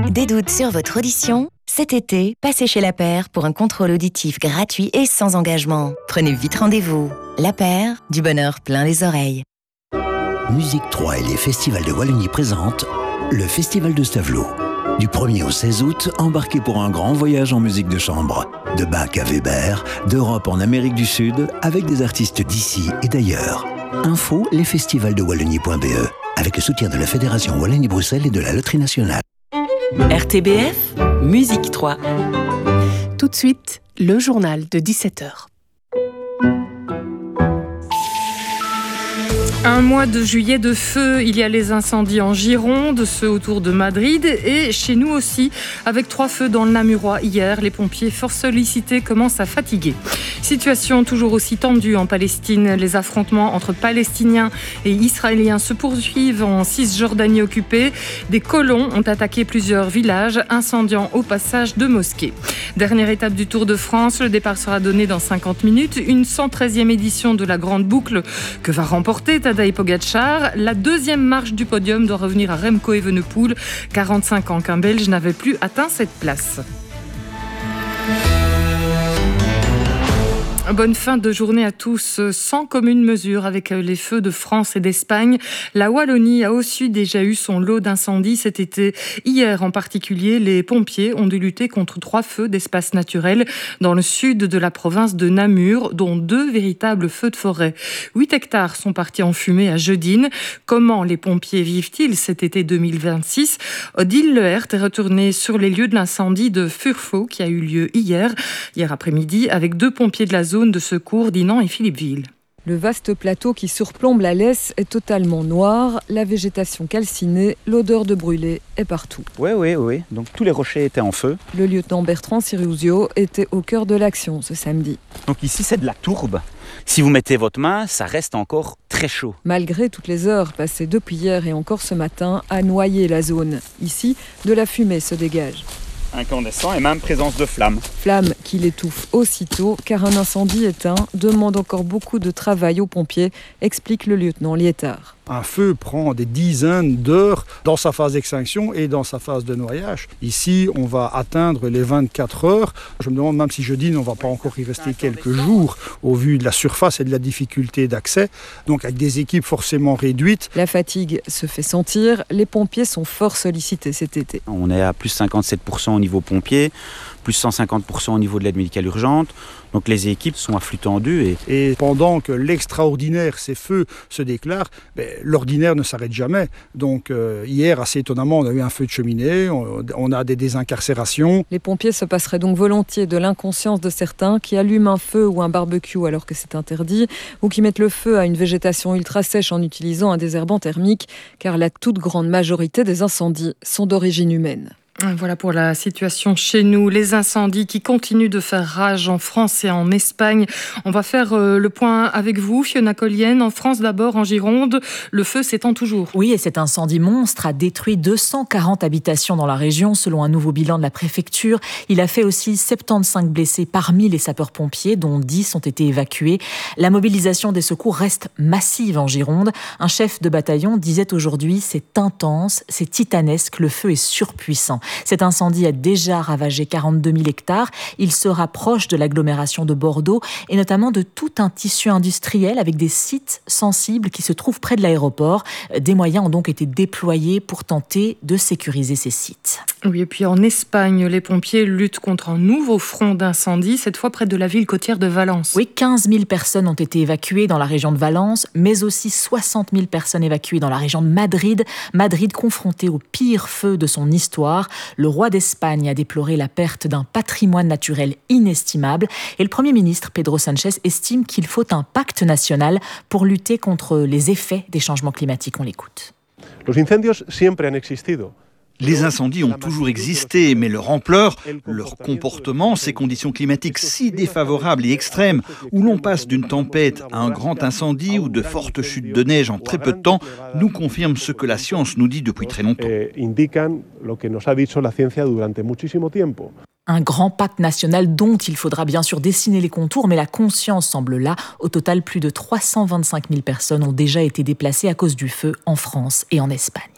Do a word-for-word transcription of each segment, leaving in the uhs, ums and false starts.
Des doutes sur votre audition ? Cet été, passez chez La Paire pour un contrôle auditif gratuit et sans engagement. Prenez vite rendez-vous. La Paire, du bonheur plein les oreilles. Musique trois et les festivals de Wallonie présentent le Festival de Stavelot. Du premier au seize août, embarquez pour un grand voyage en musique de chambre. De Bach à Weber, d'Europe en Amérique du Sud, avec des artistes d'ici et d'ailleurs. Info, lesfestivalsdewallonie point b e, avec le soutien de la Fédération Wallonie-Bruxelles et de la Loterie Nationale. R T B F, Musique trois. Tout de suite, le journal de dix-sept heures. Un mois de juillet de feu, il y a les incendies en Gironde, ceux autour de Madrid et chez nous aussi, avec trois feux dans le Namurois hier. Les pompiers fort sollicités commencent à fatiguer. Situation toujours aussi tendue en Palestine. Les affrontements entre Palestiniens et Israéliens se poursuivent en Cisjordanie occupée. Des colons ont attaqué plusieurs villages, incendiant au passage deux mosquées. Dernière étape du Tour de France, le départ sera donné dans cinquante minutes. Une cent treizième édition de la Grande Boucle que va remporter Tadej Pogačar. La deuxième marche du podium doit revenir à Remco Evenepoel. quarante-cinq ans qu'un Belge n'avait plus atteint cette place. Bonne fin de journée à tous. Sans commune mesure avec les feux de France et d'Espagne, la Wallonie a aussi déjà eu son lot d'incendies cet été. Hier en particulier, les pompiers ont dû lutter contre trois feux d'espaces naturels dans le sud de la province de Namur, dont deux véritables feux de forêt. Huit hectares sont partis en fumée à Jeudine. Comment les pompiers vivent-ils cet été deux mille vingt-six ? Odile Lehert est retournée sur les lieux de l'incendie de Furfo qui a eu lieu hier, hier après-midi, avec deux pompiers de la zone de secours d'Inan et Philippeville. Le vaste plateau qui surplombe la Lesse est totalement noir, la végétation calcinée, l'odeur de brûlé est partout. Oui, oui, oui. Donc tous les rochers étaient en feu. Le lieutenant Bertrand Sirusio était au cœur de l'action ce samedi. Donc ici, c'est de la tourbe. Si vous mettez votre main, ça reste encore très chaud. Malgré toutes les heures passées depuis hier et encore ce matin à noyer la zone. Ici, de la fumée se dégage. Incandescent et même présence de flammes. Flammes qui l'étouffent aussitôt car un incendie éteint demande encore beaucoup de travail aux pompiers, explique le lieutenant Liétard. Un feu prend des dizaines d'heures dans sa phase d'extinction et dans sa phase de noyage. Ici, on va atteindre les vingt-quatre heures. Je me demande même si jeudi, on ne va pas encore y rester quelques jours au vu de la surface et de la difficulté d'accès. Donc avec des équipes forcément réduites. La fatigue se fait sentir. Les pompiers sont fort sollicités cet été. On est à plus cinquante-sept pour cent au niveau pompier, plus cent cinquante pour cent au niveau de l'aide médicale urgente. Donc les équipes sont à flux tendu. Et... et pendant que l'extraordinaire, ces feux, se déclarent, ben, l'ordinaire ne s'arrête jamais. Donc euh, hier, assez étonnamment, on a eu un feu de cheminée, on, on a des désincarcérations. Les pompiers se passeraient donc volontiers de l'inconscience de certains qui allument un feu ou un barbecue alors que c'est interdit, ou qui mettent le feu à une végétation ultra sèche en utilisant un désherbant thermique, car la toute grande majorité des incendies sont d'origine humaine. Voilà pour la situation chez nous. Les incendies qui continuent de faire rage en France et en Espagne. On va faire euh, le point avec vous, Fiona Collienne. En France d'abord, en Gironde, le feu s'étend toujours. Oui, et cet incendie monstre a détruit deux cent quarante habitations dans la région, selon un nouveau bilan de la préfecture. Il a fait aussi soixante-quinze blessés parmi les sapeurs-pompiers, dont dix ont été évacués. La mobilisation des secours reste massive en Gironde. Un chef de bataillon disait aujourd'hui « c'est intense, c'est titanesque, le feu est surpuissant ». Cet incendie a déjà ravagé quarante-deux mille hectares. Il se rapproche de l'agglomération de Bordeaux et notamment de tout un tissu industriel avec des sites sensibles qui se trouvent près de l'aéroport. Des moyens ont donc été déployés pour tenter de sécuriser ces sites. Oui, et puis en Espagne, les pompiers luttent contre un nouveau front d'incendie, cette fois près de la ville côtière de Valence. Oui, quinze mille personnes ont été évacuées dans la région de Valence, mais aussi soixante mille personnes évacuées dans la région de Madrid. Madrid confrontée au pire feu de son histoire. Le roi d'Espagne a déploré la perte d'un patrimoine naturel inestimable et le Premier ministre Pedro Sánchez estime qu'il faut un pacte national pour lutter contre les effets des changements climatiques. On l'écoute. Los incendios siempre han existido. Les incendies ont toujours existé, mais leur ampleur, leur comportement, ces conditions climatiques si défavorables et extrêmes, où l'on passe d'une tempête à un grand incendie ou de fortes chutes de neige en très peu de temps, nous confirment ce que la science nous dit depuis très longtemps. Un grand pacte national dont il faudra bien sûr dessiner les contours, mais la conscience semble là. Au total, plus de trois cent vingt-cinq mille personnes ont déjà été déplacées à cause du feu en France et en Espagne.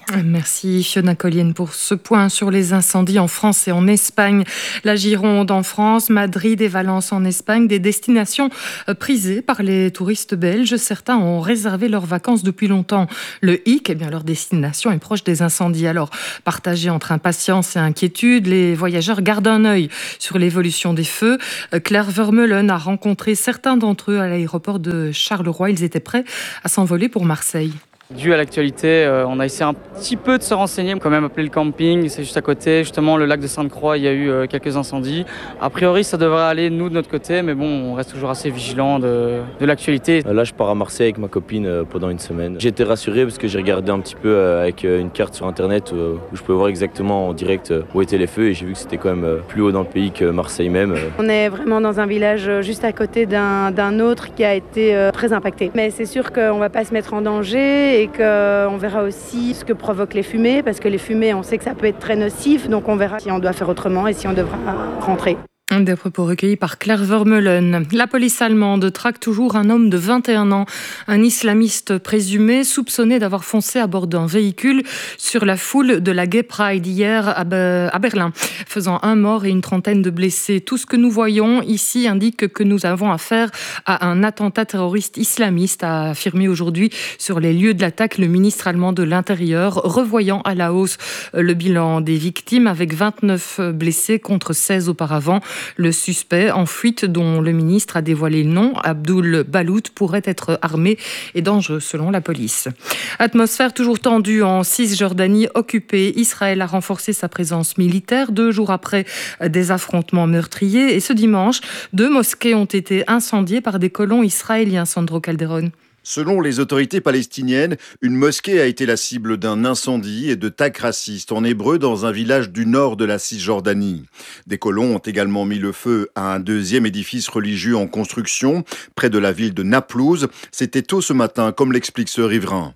Merci Fiona Collienne pour ce point sur les incendies en France et en Espagne. La Gironde en France, Madrid et Valence en Espagne, des destinations prisées par les touristes belges. Certains ont réservé leurs vacances depuis longtemps. Le hic, eh bien, leur destination est proche des incendies. Alors, partagés entre impatience et inquiétude, les voyageurs gardent un œil sur l'évolution des feux. Claire Vermeulen a rencontré certains d'entre eux à l'aéroport de Charleroi. Ils étaient prêts à s'envoler pour Marseille. Dû à l'actualité, euh, on a essayé un petit peu de se renseigner, quand même appeler le camping, c'est juste à côté, justement le lac de Sainte-Croix, il y a eu euh, quelques incendies. A priori ça devrait aller nous de notre côté, mais bon, on reste toujours assez vigilant de, de l'actualité. Là je pars à Marseille avec ma copine euh, pendant une semaine. J'ai été rassuré parce que j'ai regardé un petit peu euh, avec euh, une carte sur internet euh, où je pouvais voir exactement en direct euh, où étaient les feux et j'ai vu que c'était quand même euh, plus haut dans le pays que Marseille même. Euh. On est vraiment dans un village juste à côté d'un, d'un autre qui a été euh, très impacté. Mais c'est sûr qu'on ne va pas se mettre en danger et qu'on euh, verra aussi ce que provoquent les fumées, parce que les fumées, on sait que ça peut être très nocif, donc on verra si on doit faire autrement et si on devra rentrer. Des propos recueillis par Claire Vermeulen. La police allemande traque toujours un homme de vingt et un ans, un islamiste présumé soupçonné d'avoir foncé à bord d'un véhicule sur la foule de la Gay Pride hier à Berlin, faisant un mort et une trentaine de blessés. Tout ce que nous voyons ici indique que nous avons affaire à un attentat terroriste islamiste, a affirmé aujourd'hui sur les lieux de l'attaque le ministre allemand de l'Intérieur, revoyant à la hausse le bilan des victimes avec vingt-neuf blessés contre seize auparavant. Le suspect en fuite, dont le ministre a dévoilé le nom, Abdul Balout, pourrait être armé et dangereux selon la police. Atmosphère toujours tendue en Cisjordanie occupée. Israël a renforcé sa présence militaire deux jours après des affrontements meurtriers. Et ce dimanche, deux mosquées ont été incendiées par des colons israéliens. Sandro Calderon. Selon les autorités palestiniennes, une mosquée a été la cible d'un incendie et de tags racistes en hébreu dans un village du nord de la Cisjordanie. Des colons ont également mis le feu à un deuxième édifice religieux en construction près de la ville de Naplouse. C'était tôt ce matin, comme l'explique ce riverain.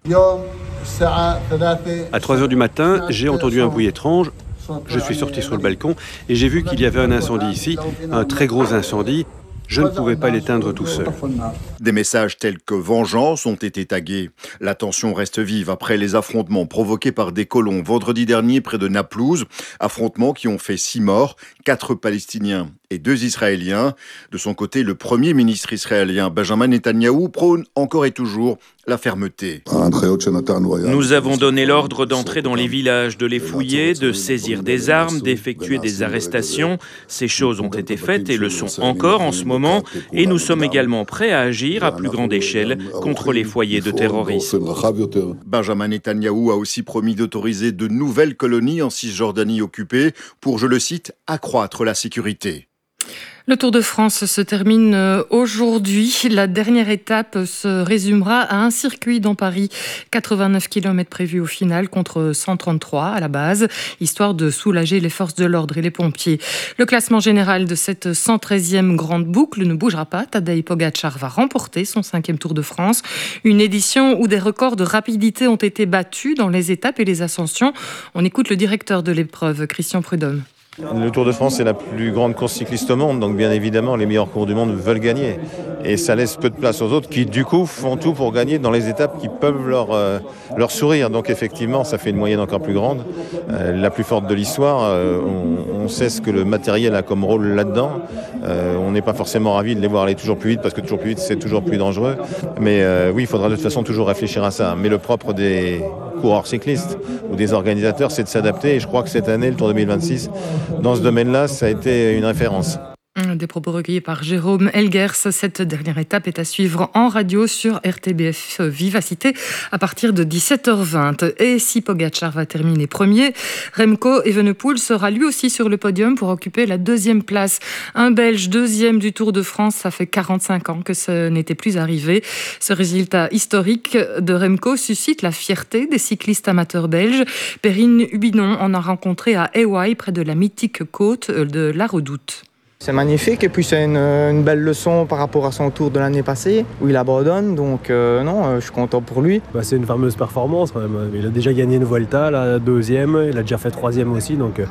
À trois heures du matin, j'ai entendu un bruit étrange. Je suis sorti sur le balcon et j'ai vu qu'il y avait un incendie ici, un très gros incendie. Je ne pouvais pas l'éteindre tout seul. Des messages tels que vengeance ont été tagués. La tension reste vive après les affrontements provoqués par des colons vendredi dernier près de Naplouse. Affrontements qui ont fait six morts, quatre Palestiniens et deux Israéliens. De son côté, le premier ministre israélien Benjamin Netanyahou prône encore et toujours la fermeté. Nous avons donné l'ordre d'entrer dans les villages, de les fouiller, de saisir des armes, d'effectuer des arrestations. Ces choses ont été faites et le sont encore en ce moment. Et nous sommes également prêts à agir à plus grande échelle contre les foyers de terrorisme. Benjamin Netanyahou a aussi promis d'autoriser de nouvelles colonies en Cisjordanie occupée pour, je le cite, accroître la sécurité. Le Tour de France se termine aujourd'hui. La dernière étape se résumera à un circuit dans Paris. quatre-vingt-neuf kilomètres prévus au final contre cent trente-trois à la base, histoire de soulager les forces de l'ordre et les pompiers. Le classement général de cette cent treizième grande boucle ne bougera pas. Tadej Pogačar va remporter son cinquième Tour de France. Une édition où des records de rapidité ont été battus dans les étapes et les ascensions. On écoute le directeur de l'épreuve, Christian Prudhomme. Le Tour de France, c'est la plus grande course cycliste au monde, donc bien évidemment, les meilleurs coureurs du monde veulent gagner. Et ça laisse peu de place aux autres qui, du coup, font tout pour gagner dans les étapes qui peuvent leur, euh, leur sourire. Donc effectivement, ça fait une moyenne encore plus grande, euh, la plus forte de l'histoire. Euh, on, on sait ce que le matériel a comme rôle là-dedans. Euh, on n'est pas forcément ravis de les voir aller toujours plus vite, parce que toujours plus vite, c'est toujours plus dangereux. Mais euh, oui, il faudra de toute façon toujours réfléchir à ça. Mais le propre des coureurs cyclistes ou des organisateurs, c'est de s'adapter. Et je crois que cette année, le Tour deux mille vingt-six, dans ce domaine-là, ça a été une référence. Des propos recueillis par Jérôme Elgers. Cette dernière étape est à suivre en radio sur R T B F Vivacité à partir de dix-sept heures vingt. Et si Pogačar va terminer premier, Remco Evenepoel sera lui aussi sur le podium pour occuper la deuxième place. Un Belge deuxième du Tour de France, ça fait quarante-cinq ans que ce n'était plus arrivé. Ce résultat historique de Remco suscite la fierté des cyclistes amateurs belges. Perrine Hubinon en a rencontré à Hawaï, près de la mythique côte de la Redoute. C'est magnifique et puis c'est une, une belle leçon par rapport à son tour de l'année passée où il abandonne, donc euh, non, euh, je suis content pour lui. Bah, c'est une fameuse performance quand même. Il a déjà gagné une Vuelta, la deuxième, il a déjà fait troisième aussi, donc euh,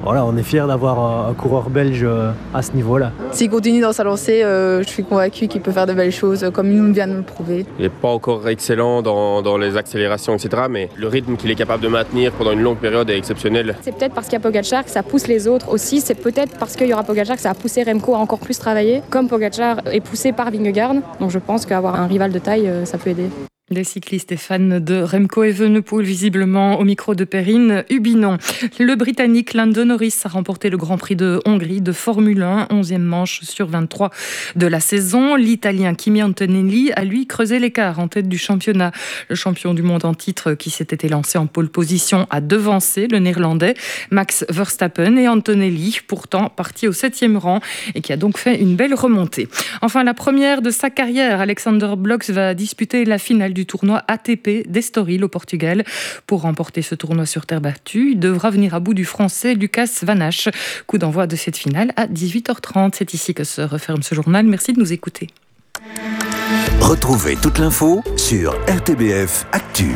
Voilà, on est fiers d'avoir un, un coureur belge à ce niveau-là. S'il continue dans sa lancée, euh, je suis convaincu qu'il peut faire de belles choses, comme il vient de le prouver. Il n'est pas encore excellent dans, dans les accélérations, et cetera, mais le rythme qu'il est capable de maintenir pendant une longue période est exceptionnel. C'est peut-être parce qu'il y a Pogačar que ça pousse les autres aussi, c'est peut-être parce qu'il y aura Pogačar que ça a poussé Remco à encore plus travailler, comme Pogačar est poussé par Vingegaard, donc je pense qu'avoir un rival de taille, ça peut aider. Des cyclistes et fans de Remco Evenepoel, visiblement au micro de Perrine Hubinon. Le Britannique Lando Norris a remporté le Grand Prix de Hongrie de Formule un, onzième manche sur vingt-trois de la saison. L'Italien Kimi Antonelli a lui creusé l'écart en tête du championnat. Le champion du monde en titre qui s'était lancé en pole position a devancé le Néerlandais Max Verstappen et Antonelli, pourtant parti au septième rang et qui a donc fait une belle remontée. Enfin, la première de sa carrière, Alexander Blocks va disputer la finale du du tournoi A T P d'Estoril au Portugal. Pour remporter ce tournoi sur terre battue, il devra venir à bout du Français Lucas Van Hache. Coup d'envoi de cette finale à dix-huit heures trente. C'est ici que se referme ce journal. Merci de nous écouter. Retrouvez toute l'info sur R T B F Actu.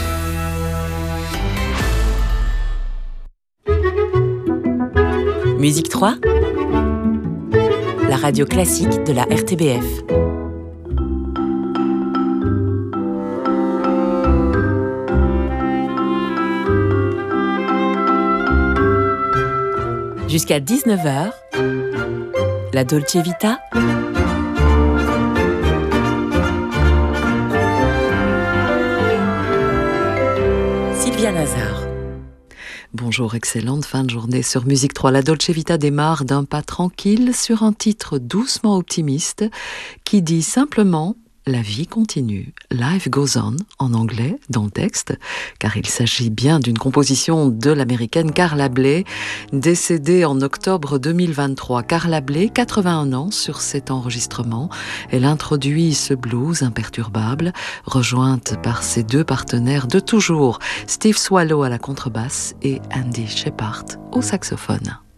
Musique trois, la radio classique de la R T B F. Jusqu'à dix-neuf heures, la Dolce Vita. Sylvia Nazar. Bonjour, excellente fin de journée sur Musique trois. La Dolce Vita démarre d'un pas tranquille sur un titre doucement optimiste qui dit simplement « La vie continue ». Life goes on, en anglais, dans le texte, car il s'agit bien d'une composition de l'américaine Carla Bley, décédée en octobre deux mille vingt-trois. Carla Bley, quatre-vingt-un ans sur cet enregistrement. Elle introduit ce blues imperturbable, rejointe par ses deux partenaires de toujours, Steve Swallow à la contrebasse et Andy Shepard au saxophone.